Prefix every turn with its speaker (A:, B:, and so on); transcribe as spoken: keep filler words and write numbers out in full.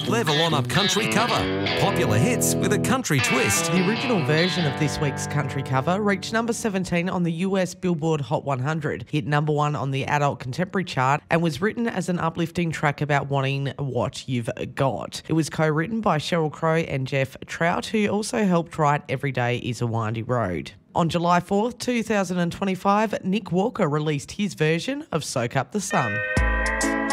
A: level on-up country cover. Popular hits with a country twist.
B: The original version of this week's country cover reached number seventeen on the U S Billboard Hot one hundred, hit number one on the adult contemporary chart, and was written as an uplifting track about wanting what you've got. It was co-written by Sheryl Crow and Jeff Trout, who also helped write Every Day is a Windy Road. On July fourth, two thousand twenty-five, Nick Walker released his version of Soak Up the Sun.